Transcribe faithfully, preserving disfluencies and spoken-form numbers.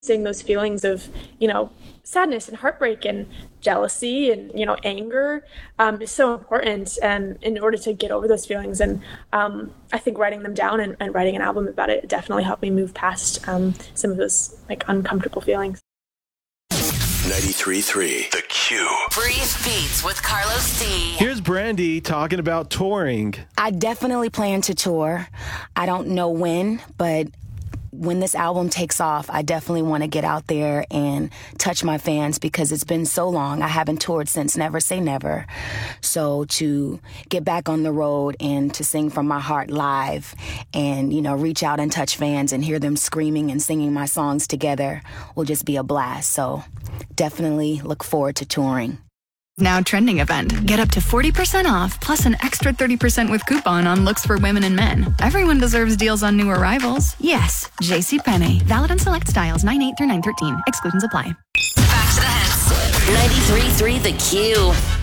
those feelings of, you know, sadness and heartbreak and jealousy and, you know, anger um, is so important and in order to get over those feelings. And um, I think writing them down and, and writing an album about it definitely helped me move past um, some of those like uncomfortable feelings. ninety-three point three The Q. Breathe Beats with Carlos D. Here's Brandy talking about touring. I definitely plan to tour. I don't know when, but when this album takes off, I definitely want to get out there and touch my fans because it's been so long. I haven't toured since Never Say Never. So to get back on the road and to sing from my heart live and, you know, reach out and touch fans and hear them screaming and singing my songs together will just be a blast. So definitely look forward to touring. Now trending event. Get up to forty percent off plus an extra thirty percent with coupon on looks for women and men. Everyone deserves deals on new arrivals. Yes, JCPenney. Valid on select styles nine eight through nine thirteen. Exclusions apply. Back to the hits. ninety-three point three The Q.